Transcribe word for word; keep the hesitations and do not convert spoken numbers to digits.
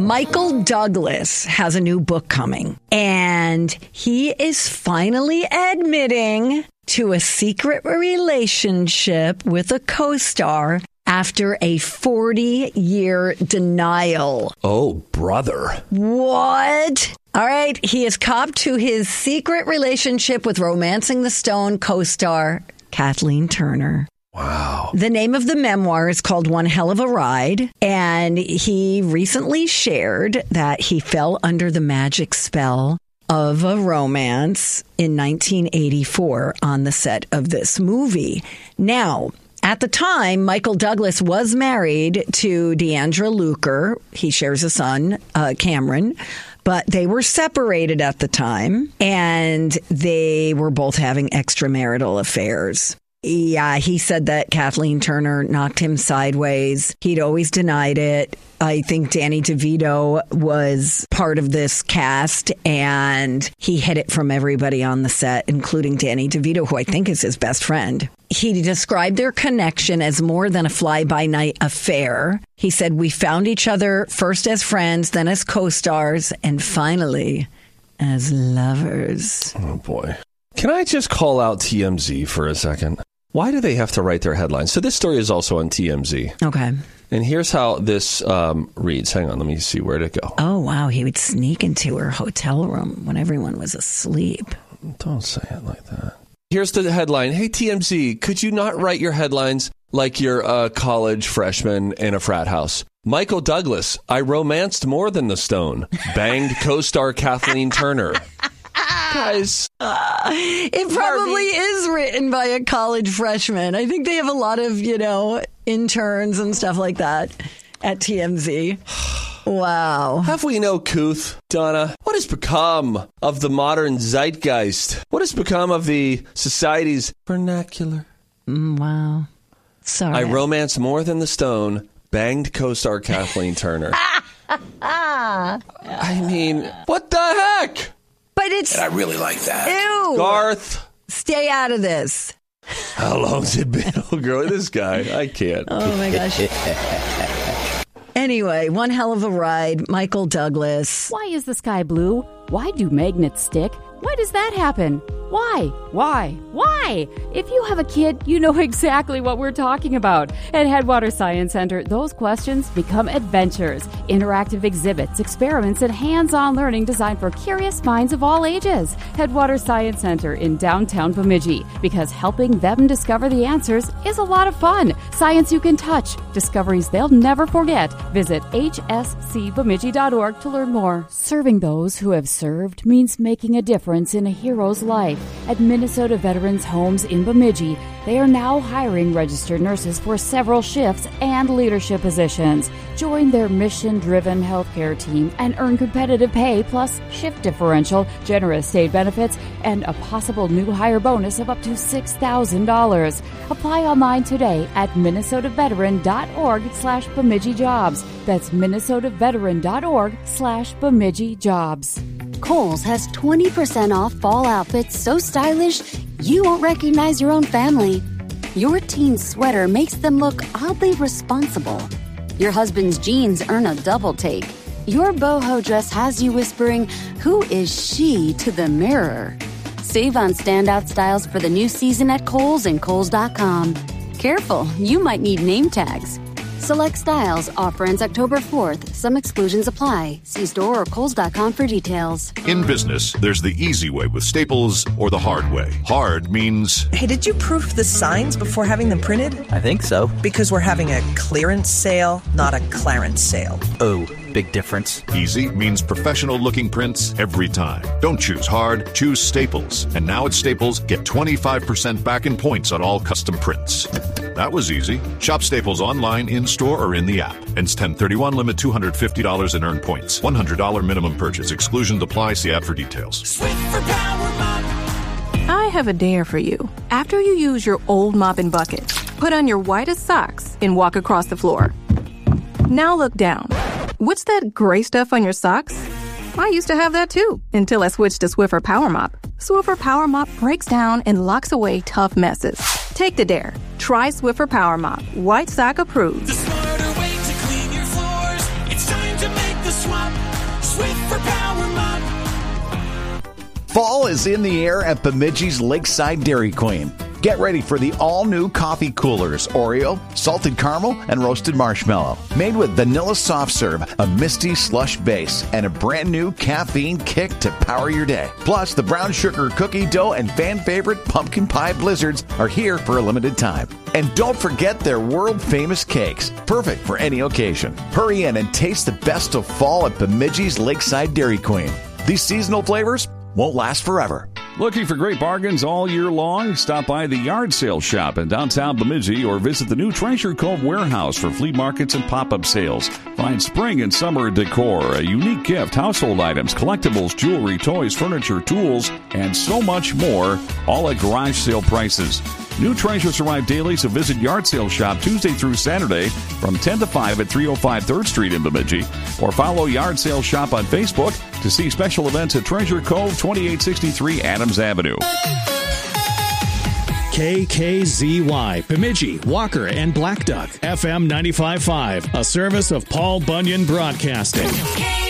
Michael Douglas has a new book coming, and he is finally admitting to a secret relationship with a co-star after a forty-year denial. Oh, brother. What? All right, he has copped to his secret relationship with Romancing the Stone co-star Kathleen Turner. Wow. The name of the memoir is called One Hell of a Ride, and he recently shared that he fell under the magic spell of a romance in nineteen eighty-four on the set of this movie. Now, at the time, Michael Douglas was married to Deandra Luker. He shares a son, uh, Cameron, but they were separated at the time, and they were both having extramarital affairs. Yeah, he said that Kathleen Turner knocked him sideways. He'd always denied it. I think Danny DeVito was part of this cast, and he hid it from everybody on the set, including Danny DeVito, who I think is his best friend. He described their connection as more than a fly-by-night affair. He said, we found each other first as friends, then as co-stars, and finally as lovers. Oh, boy. Can I just call out T M Z for a second? Why do they have to write their headlines? So this story is also on T M Z. Okay. And here's how this um, reads. Hang on, let me see. Where'd it go? Oh, wow. He would sneak into her hotel room when everyone was asleep. Don't say it like that. Here's the headline. Hey, T M Z, could you not write your headlines like you're a college freshman in a frat house? Michael Douglas, I romanced more than the stone. Banged co-star Kathleen Turner. Guys. Uh, it probably Harvey. is written by a college freshman. I think they have a lot of, you know, interns and stuff like that at T M Z. Wow. Have we no couth, Donna? What has become of the modern zeitgeist? What has become of the society's vernacular? Mm, wow. Sorry. I romanced more than the stone. Banged co-star Kathleen Turner. I mean, what the heck? But it's... And I really like that. Ew. Garth. Stay out of this. How long's it been? Oh, girl, this guy. I can't. Oh, my gosh. Anyway, one hell of a ride. Michael Douglas. Why is the sky blue? Why do magnets stick? Why does that happen? Why? Why? Why? If you have a kid, you know exactly what we're talking about. At Headwater Science Center, those questions become adventures, interactive exhibits, experiments, and hands-on learning designed for curious minds of all ages. Headwater Science Center in downtown Bemidji, because helping them discover the answers is a lot of fun. Science you can touch, discoveries they'll never forget. Visit h s c bemidji dot org to learn more. Serving those who have served means making a difference in a hero's life. At Minnesota Veterans Homes in Bemidji, they are now hiring registered nurses for several shifts and leadership positions. Join their mission-driven healthcare team and earn competitive pay plus shift differential, generous state benefits, and a possible new hire bonus of up to six thousand dollars. Apply online today at minnesota veteran dot org slash Bemidji jobs. That's minnesota veteran dot org slash Bemidji jobs. Kohl's has twenty percent off fall outfits so stylish you won't recognize your own family. Your teen's sweater makes them look oddly responsible. Your husband's jeans earn a double take. Your boho dress has you whispering, "Who is she?" to the mirror. Save on standout styles for the new season at Kohl's and Kohl's dot com. Careful, you might need name tags. Select styles. Offer ends October fourth. Some exclusions apply. See store or Kohl's dot com for details. In business, there's the easy way with Staples or the hard way. Hard means... Hey, did you proof the signs before having them printed? I think so. Because we're having a clearance sale, not a Clarence sale. Oh, big difference. Easy means professional-looking prints every time. Don't choose hard, choose Staples. And now at Staples, get twenty-five percent back in points on all custom prints. That was easy. Shop Staples online, in-store, or in the app. Ends ten thirty-one, limit two hundred fifty dollars in earned points. one hundred dollars minimum purchase. Exclusions apply. See app for details. Swift for Power Mop. I have a dare for you. After you use your old mop and bucket, put on your whitest socks and walk across the floor. Now look down. What's that gray stuff on your socks? I used to have that too, until I switched to Swiffer Power Mop. Swiffer Power Mop breaks down and locks away tough messes. Take the dare. Try Swiffer Power Mop. White sock approved. The smarter way to clean your floors. It's time to make the Swiffer Fall is in the air at Bemidji's Lakeside Dairy Queen. Get ready for the all-new coffee coolers, Oreo, salted caramel, and roasted marshmallow. Made with vanilla soft serve, a misty slush base, and a brand new caffeine kick to power your day. Plus, the brown sugar cookie dough and fan favorite pumpkin pie blizzards are here for a limited time. And don't forget their world-famous cakes, perfect for any occasion. Hurry in and taste the best of fall at Bemidji's Lakeside Dairy Queen. These seasonal flavors won't last forever. Looking for great bargains all year long? Stop by the Yard Sale Shop in downtown Bemidji or visit the new Treasure Cove warehouse for flea markets and pop-up sales. Find spring and summer decor, a unique gift, household items, collectibles, jewelry, toys, furniture, tools, and so much more, all at garage sale prices. New treasures arrive daily, so visit Yard Sale Shop Tuesday through Saturday from ten to five at three oh five third Street in Bemidji, or follow Yard Sale Shop on Facebook to see special events at Treasure Cove, twenty-eight sixty-three Adams Avenue. K K Z Y, Bemidji, Walker, and Black Duck, F M ninety-five point five, a service of Paul Bunyan Broadcasting.